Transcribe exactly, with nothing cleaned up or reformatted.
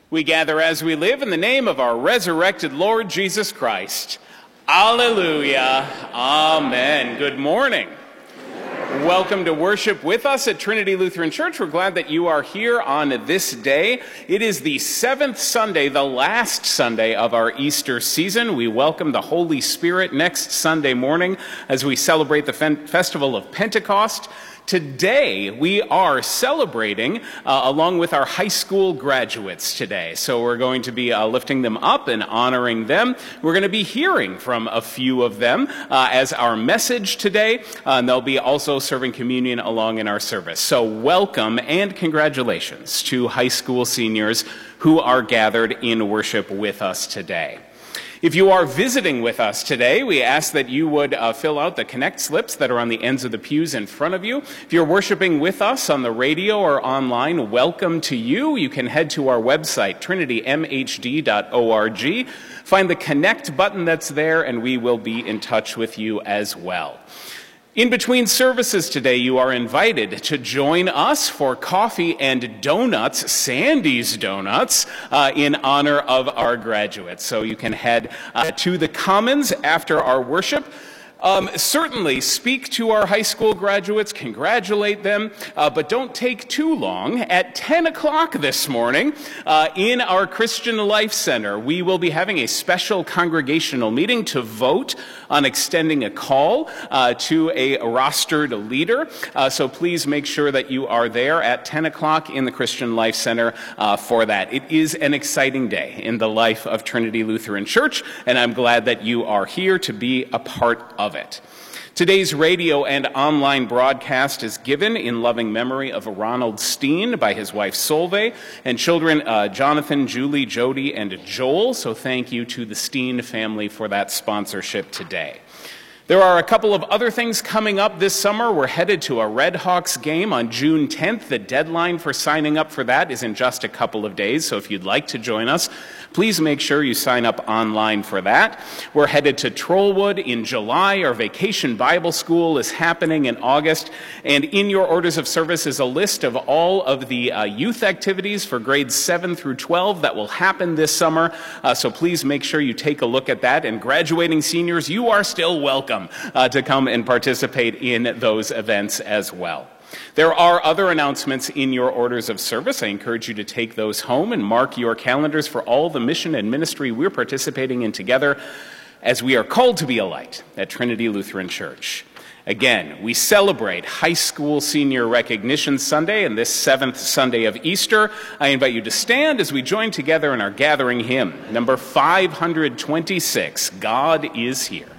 We gather as we live in the name of our resurrected Lord Jesus Christ. Alleluia. Amen. Good morning. Welcome to worship with us at Trinity Lutheran Church. We're glad that you are here on this day. It is the seventh Sunday, the last Sunday of our Easter season. We welcome the Holy Spirit next Sunday morning as we celebrate the festival of Pentecost. Today, we are celebrating uh, along with our high school graduates today. So we're going to be uh, lifting them up and honoring them. We're going to be hearing from a few of them uh, as our message today, uh, and they'll be also serving communion along in our service. So welcome and congratulations to high school seniors who are gathered in worship with us today. If you are visiting with us today, we ask that you would uh, fill out the connect slips that are on the ends of the pews in front of you. If you're worshiping with us on the radio or online, welcome to you. You can head to our website, trinity m h d dot org. Find the connect button that's there, and we will be in touch with you as well. In between services today, you are invited to join us for coffee and donuts, Sandy's Donuts, uh, in honor of our graduates. So you can head uh, to the Commons after our worship. Um, certainly speak to our high school graduates, congratulate them, uh, but don't take too long. At ten o'clock this morning, uh, in our Christian Life Center, we will be having a special congregational meeting to vote on extending a call uh, to a rostered leader. Uh, so please make sure that you are there at ten o'clock in the Christian Life Center uh, for that. It is an exciting day in the life of Trinity Lutheran Church, and I'm glad that you are here to be a part of it. Today's radio and online broadcast is given in loving memory of Ronald Steen by his wife Solveig and children uh, Jonathan, Julie, Jody, and Joel. So thank you to the Steen family for that sponsorship today. There are a couple of other things coming up this summer. We're headed to a Red Hawks game on June tenth. The deadline for signing up for that is in just a couple of days, so if you'd like to join us, please make sure you sign up online for that. We're headed to Trollwood in July. Our Vacation Bible School is happening in August, and in your orders of service is a list of all of the uh, youth activities for grades seven through twelve that will happen this summer, uh, so please make sure you take a look at that. And graduating seniors, you are still welcome Uh, to come and participate in those events as well. There are other announcements in your orders of service. I encourage you to take those home and mark your calendars for all the mission and ministry we're participating in together as we are called to be a light at Trinity Lutheran Church. Again, we celebrate High School Senior Recognition Sunday and this seventh Sunday of Easter. I invite you to stand as we join together in our gathering hymn, number five hundred twenty-six, God is Here.